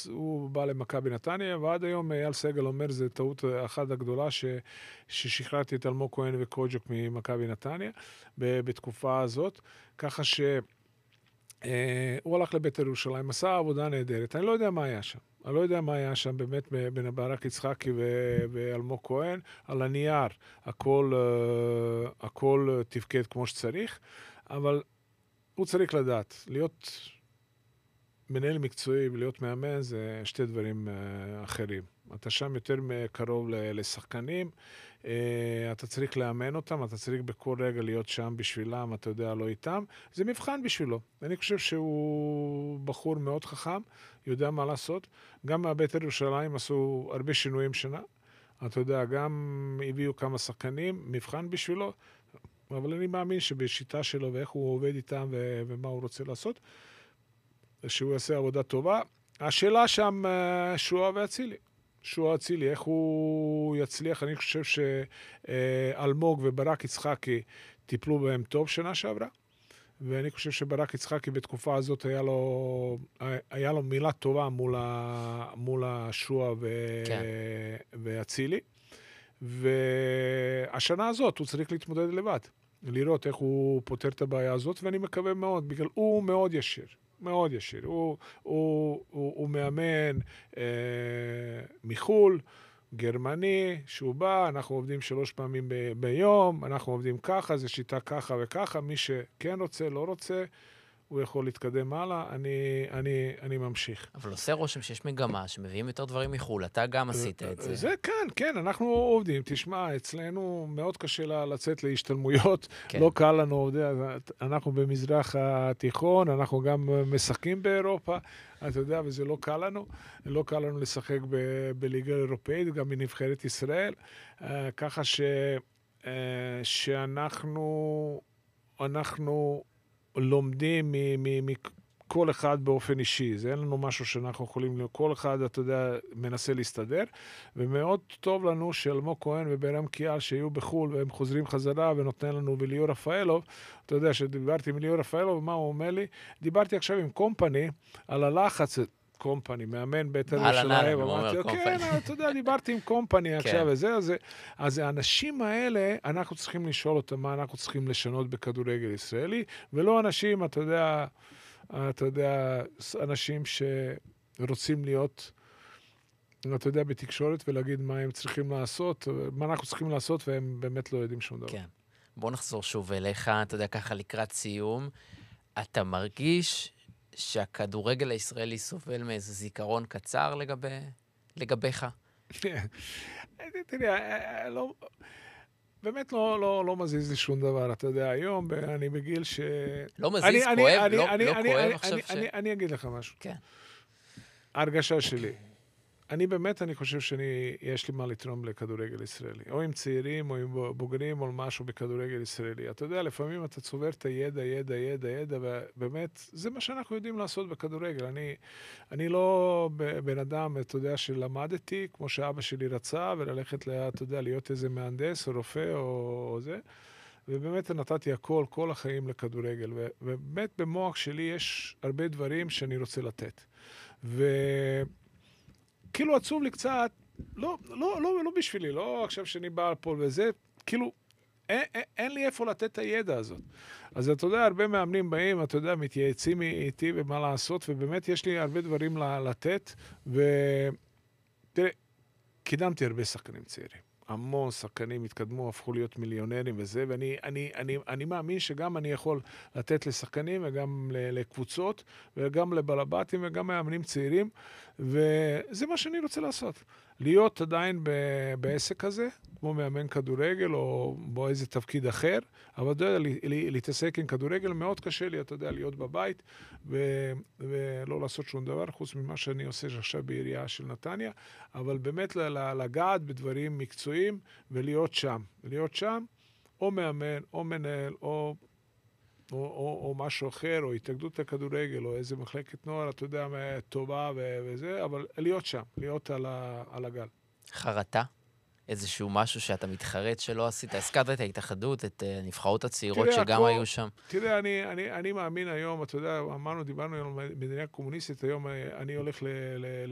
אז הוא בא למכבי נתניה, ועד היום אייל סגל אומר, זו טעות אחת הגדולה ששחררתי את אלמוג כהן וקוג'וק ממכבי נתניה בתקופה הזאת, ככה הוא הלך לבית ירושלים, עשה עבודה נהדרת. אני לא יודע מה היה שם. אני לא יודע מה היה שם באמת בין ברק יצחקי ואלמוג כהן. על הנייר הכל תפקד כמו שצריך, אבל הוא צריך לדעת. להיות מנהל מקצועי ולהיות מאמן זה שתי דברים אחרים. אתה שם יותר קרוב לשחקנים, אתה צריך לאמן אותם, אתה צריך בכל רגע להיות שם בשבילם, אתה יודע, לא איתם. זה מבחן בשבילו. אני חושב שהוא בחור מאוד חכם, יודע מה לעשות. גם מהבית ירושלים עשו הרבה שינויים שנה. אתה יודע, גם הביאו כמה שחקנים, מבחן בשבילו, אבל אני מאמין שבשיטה שלו ואיך הוא עובד איתם ומה הוא רוצה לעשות, שהוא יעשה עבודה טובה. השאלה שם שועה ואצילי. שועה אצילי, איך הוא יצליח? אני חושב שאלמוג וברק יצחקי טיפלו בהם טוב שנה שעברה, ואני חושב שברק יצחקי בתקופה הזאת היה לו מילה טובה מול השועה ואצילי, והשנה הזאת הוא צריך להתמודד לבד, לראות איך הוא פותר את הבעיה הזאת, ואני מקווה מאוד, בגלל הוא מאוד ישיר. מאוד ישיר. הוא מאמן מחול, גרמני, שהוא בא, אנחנו עובדים 3 פעמים ביום, אנחנו עובדים ככה, זה שיטה ככה וככה, מי שכן רוצה, לא רוצה, הוא יכול להתקדם הלאה, אני ממשיך. אבל עושה רושם שיש מגמה, שמביאים יותר דברים מחול, אתה גם עשית את זה. זה כן, אנחנו עובדים, תשמע, אצלנו מאוד קשה לצאת להשתלמויות, לא קל לנו, אנחנו במזרח התיכון, אנחנו גם משחקים באירופה, אתה יודע, וזה לא קל לנו, לא קל לנו לשחק בליגה אירופאית, גם בנבחרת ישראל, ככה שאנחנו לומדים מכל אחד באופן אישי. זה אין לנו משהו שאנחנו יכולים, כל אחד, אתה יודע, מנסה להסתדר, ומאוד טוב לנו שאלמוג כהן וברם קיאל שיהיו בחול, והם חוזרים חזרה ונותן לנו וליאור רפאלוב. אתה יודע, שדיברתי עם ליאור רפאלוב, ומה הוא אומר לי? דיברתי עכשיו עם קומפני על הלחץ, קומפני, מאמן בית"ר ירושלים, כן, אתה יודע, דיברתי עם קומפני עכשיו וזה, אז האנשים האלה, אנחנו צריכים לשאול אותם מה אנחנו צריכים לשנות בכדורגל ישראלי, ולא אנשים, אתה יודע, אנשים שרוצים להיות, אתה יודע, בתקשורת ולהגיד מה הם צריכים לעשות, מה אנחנו צריכים לעשות, והם באמת לא יודעים שום דבר. כן. בוא נחזור שוב אליך, אתה יודע, ככה לקראת סיום, אתה מרגיש שהכדורגל הישראלי סובל מאיזה זיכרון קצר לגביך? תראה, באמת לא מזיז לי שום דבר, אתה יודע, היום אני בגיל ש... לא מזיז, כואב, לא כואב עכשיו ש... אני אגיד לך משהו. כן. ההרגשה שלי. אני חושב יש לי מה לתרום לכדורגל ישראלי. או עם צעירים, או עם בוגרים, או משהו בכדורגל ישראלי. אתה יודע, לפעמים אתה צובר את הידע, ובאמת, זה מה שאנחנו יודעים לעשות בכדורגל. אני לא בן אדם, אתה יודע, שלמדתי, כמו שאבא שלי רצה, וללכת, אתה יודע, להיות איזה מהנדס, או רופא, או זה. ובאמת נתתי הכל, כל החיים לכדורגל. ובאמת במוח שלי יש הרבה דברים שאני רוצה לתת. כאילו עצוב לי קצת, לא בשבילי, לא עכשיו שאני בא פה וזה, כאילו, אין לי איפה לתת את הידע הזאת. אז אתה יודע, הרבה מאמנים באים, אתה יודע, מתייעצים איתי ומה לעשות, ובאמת יש לי הרבה דברים לתת, ותראה, קידמתי הרבה שחקנים צעירים. המון שחקנים התקדמו, הפכו להיות מיליונרים וזה, ואני מאמין שגם אני יכול לתת לשחקנים וגם לקבוצות, וגם לבלבטים וגם מאמנים צעירים, וזה מה שאני רוצה לעשות. להיות עדיין בעסק הזה, כמו מאמן כדורגל או באיזה תפקיד אחר, אבל אתה יודע, להתעסק עם כדורגל מאוד קשה לי, אתה יודע, להיות בבית ולא לעשות שום דבר, חוץ ממה שאני עושה עכשיו בעירייה של נתניה, אבל באמת לגעת בדברים מקצועיים ולהיות שם. להיות שם, או מאמן, או מנהל, או משהו אחר, או התאגדות הכדורגל, או איזה מחלקת נוער, אתה יודע, טובה וזה, אבל להיות שם, להיות על הגל. חרטה? איזשהו משהו שאתה מתחרט שלא עשית? הזכרת את ההתאחדות, את נבחרות הצעירות שגם היו שם. תראה, אני מאמין היום, אתה יודע, דיברנו על מדינה קומוניסטית, היום אני הולך